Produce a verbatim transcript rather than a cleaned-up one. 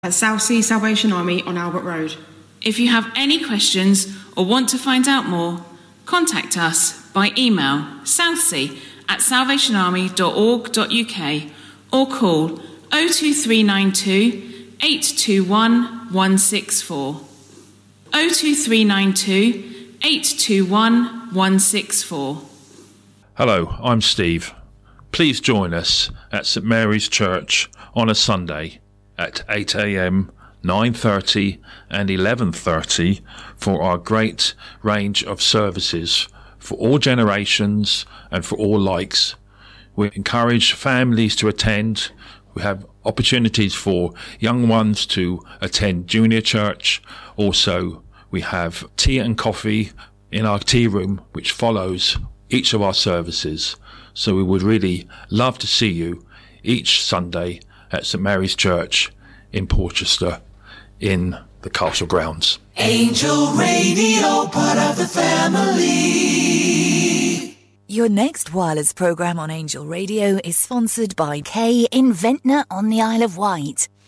at Southsea Salvation Army on Albert Road. If you have any questions or want to find out more, contact us by email southsea at salvationarmy.org.uk or call oh two three nine two, eight two one, one six four. oh two three nine two, eight two one, one six four. Hello, I'm Steve. Please join us at St Mary's Church on a Sunday at eight a.m, nine thirty and eleven thirty for our great range of services for all generations and for all likes. We encourage families to attend. We have opportunities for young ones to attend junior church. Also, we have tea and coffee in our tea room, which follows each of our services. So we would really love to see you each Sunday at St Mary's Church in Porchester in the castle grounds. Angel Radio, part of the family. Your next wireless program on Angel Radio is sponsored by K in Ventnor on the Isle of Wight.